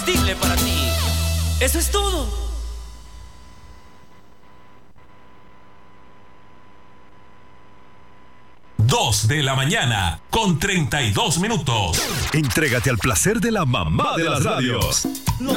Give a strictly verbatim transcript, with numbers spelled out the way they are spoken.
irresistible para ti. Eso es todo. Dos de la mañana, con treinta y dos minutos. Entrégate al placer de la mamá de las radios.